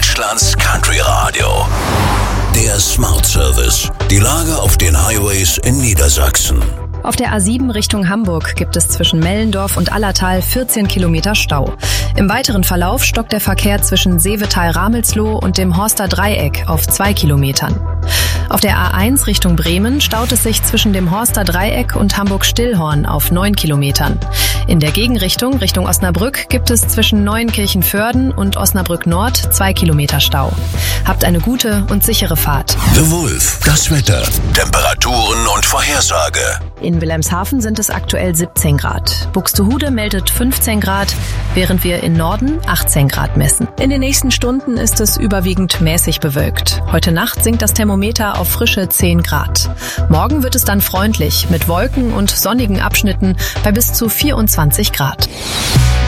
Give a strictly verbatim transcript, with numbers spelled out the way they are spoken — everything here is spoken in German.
Deutschlands Country Radio. Der Smart Service. Die Lage auf den Highways in Niedersachsen. Auf der A sieben Richtung Hamburg gibt es zwischen Mellendorf und Allertal vierzehn Kilometer Stau. Im weiteren Verlauf stockt der Verkehr zwischen Seevetal-Ramelsloh und dem Horster Dreieck auf zwei Kilometern. Auf der A eins Richtung Bremen staut es sich zwischen dem Horster Dreieck und Hamburg-Stillhorn auf neun Kilometern. In der Gegenrichtung, Richtung Osnabrück, gibt es zwischen Neuenkirchen-Vörden und Osnabrück-Nord zwei Kilometer Stau. Habt eine gute und sichere Fahrt. The Wolf, das Wetter, Temperaturen und Vorhersage. In Wilhelmshaven sind es aktuell siebzehn Grad. Buxtehude meldet fünfzehn Grad, während wir in Norden achtzehn Grad messen. In den nächsten Stunden ist es überwiegend mäßig bewölkt. Heute Nacht sinkt das Thermometer auf frische zehn Grad. Morgen wird es dann freundlich mit Wolken und sonnigen Abschnitten bei bis zu vierundzwanzig Grad.